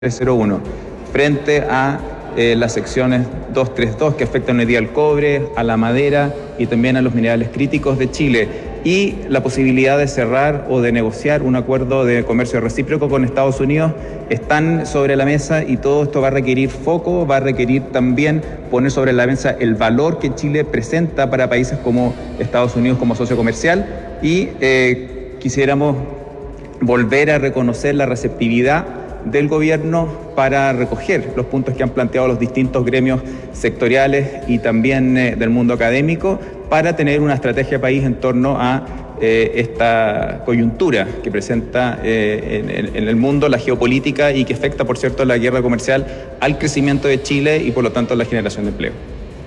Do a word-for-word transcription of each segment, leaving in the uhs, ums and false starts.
cero uno, frente a eh, las secciones dos treinta y dos que afectan hoy día al cobre, a la madera y también a los minerales críticos de Chile, y la posibilidad de cerrar o de negociar un acuerdo de comercio recíproco con Estados Unidos están sobre la mesa, y todo esto va a requerir foco, va a requerir también poner sobre la mesa el valor que Chile presenta para países como Estados Unidos como socio comercial, y eh, quisiéramos volver a reconocer la receptividad del gobierno para recoger los puntos que han planteado los distintos gremios sectoriales y también eh, del mundo académico, para tener una estrategia de país en torno a eh, esta coyuntura que presenta eh, en, en el mundo la geopolítica, y que afecta, por cierto, la guerra comercial al crecimiento de Chile y por lo tanto a la generación de empleo.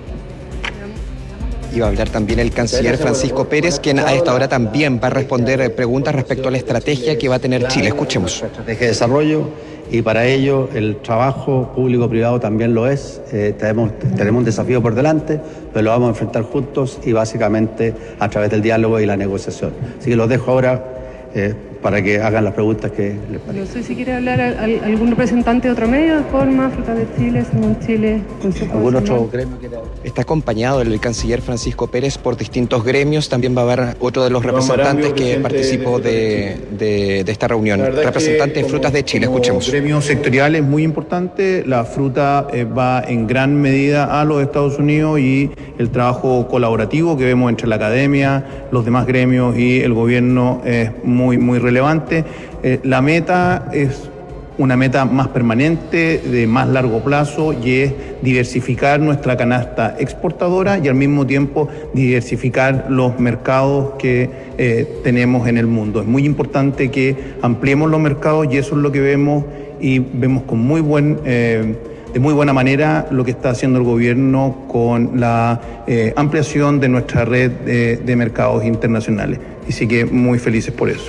Iba a hablar también el canciller Francisco Pérez, quien a esta hora también va a responder preguntas respecto a la estrategia que va a tener Chile. Escuchemos. Estrategia de desarrollo, y para ello el trabajo público-privado también lo es. Eh, tenemos, tenemos un desafío por delante, pero lo vamos a enfrentar juntos y básicamente a través del diálogo y la negociación. Así que los dejo ahora eh, para que hagan las preguntas que les parezcan. No sé si quiere hablar a, a, algún representante de otro medio, de forma, Fruta de Chile, Simón Chile, Consejo ¿Algún Nacional? otro gremio quiere hablar? Está acompañado el canciller Francisco Pérez por distintos gremios. También va a haber otro de los representantes que participó de, de, de esta reunión. Representante de Frutas de Chile, escuchemos. Gremio sectorial es muy importante. La fruta eh, va en gran medida a los Estados Unidos, y el trabajo colaborativo que vemos entre la academia, los demás gremios y el gobierno es muy, muy relevante. Eh, la meta es una meta más permanente, de más largo plazo, y es diversificar nuestra canasta exportadora y al mismo tiempo diversificar los mercados que eh, tenemos en el mundo. Es muy importante que ampliemos los mercados, y eso es lo que vemos, y vemos con muy buen, eh, de muy buena manera lo que está haciendo el gobierno con la eh, ampliación de nuestra red de, de mercados internacionales. Así que muy felices por eso.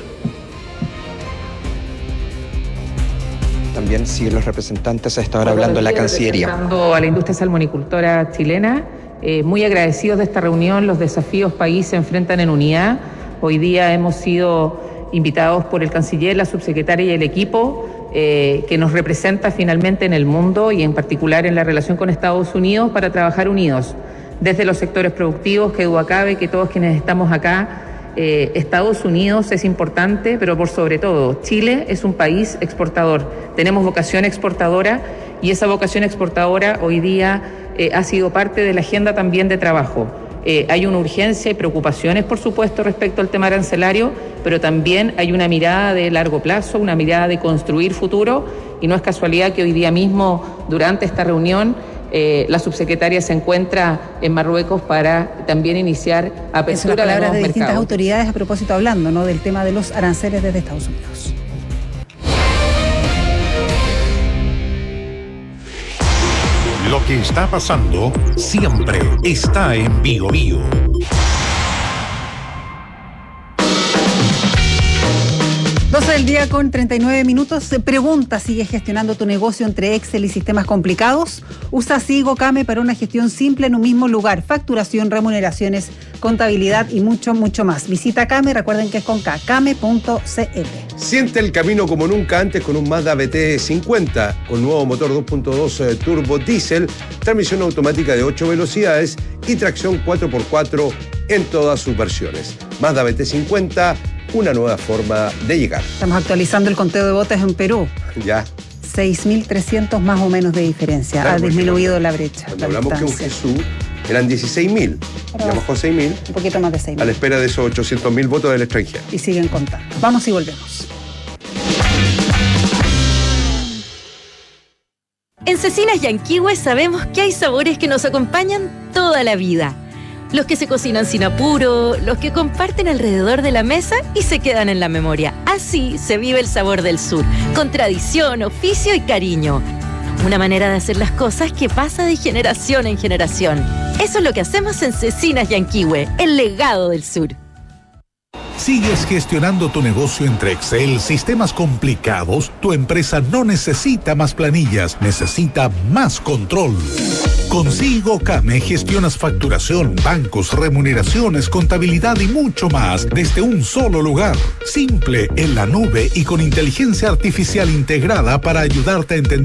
También siguen los representantes a esta hora hablando de la Cancillería. Representando a la industria salmonicultora chilena, eh, muy agradecidos de esta reunión. Los desafíos país se enfrentan en unidad. Hoy día hemos sido invitados por el canciller, la subsecretaria y el equipo eh, que nos representa finalmente en el mundo, y en particular en la relación con Estados Unidos, para trabajar unidos desde los sectores productivos, que duda cabe que todos quienes estamos acá, Eh, Estados Unidos es importante, pero por sobre todo, Chile es un país exportador. Tenemos vocación exportadora, y esa vocación exportadora hoy día eh, ha sido parte de la agenda también de trabajo. Eh, hay una urgencia y preocupaciones, por supuesto, respecto al tema arancelario, pero también hay una mirada de largo plazo, una mirada de construir futuro, y no es casualidad que hoy día mismo, durante esta reunión, Eh, la subsecretaria se encuentra en Marruecos para también iniciar apertura de nuevos mercados. Palabras de distintas autoridades a propósito, hablando, ¿no?, del tema de los aranceles desde Estados Unidos. Lo que está pasando siempre está en Bio Bio. doce del día con treinta y nueve minutos. Se pregunta, ¿sigues gestionando tu negocio entre Excel y sistemas complicados? Usa Sigo Kame para una gestión simple en un mismo lugar. Facturación, remuneraciones, contabilidad y mucho, mucho más. Visita Kame, recuerden que es con K, kame punto c l. Siente el camino como nunca antes con un Mazda B T cincuenta, con nuevo motor dos punto dos turbo diésel, transmisión automática de ocho velocidades y tracción cuatro por cuatro en todas sus versiones. Mazda B T cincuenta, una nueva forma de llegar. Estamos actualizando el conteo de votos en Perú. Ya. seis mil trescientos más o menos de diferencia. Claro, ha disminuido cuando, la brecha. Cuando la hablamos distancia. que un Jesús eran dieciséis mil, ya bajó a seis mil. Un poquito más de seis mil. A la espera de esos ochocientos mil votos del extranjero. Y siguen contando. Vamos y volvemos. En Cecinas Yanquihue sabemos que hay sabores que nos acompañan toda la vida. Los que se cocinan sin apuro, los que comparten alrededor de la mesa y se quedan en la memoria. Así se vive el sabor del sur, con tradición, oficio y cariño. Una manera de hacer las cosas que pasa de generación en generación. Eso es lo que hacemos en Cecinas Yanquihue, el legado del sur. ¿Sigues gestionando tu negocio entre Excel, sistemas complicados? Tu empresa no necesita más planillas, necesita más control. Con SIGOCAME gestionas facturación, bancos, remuneraciones, contabilidad y mucho más desde un solo lugar. Simple, en la nube y con inteligencia artificial integrada para ayudarte a entender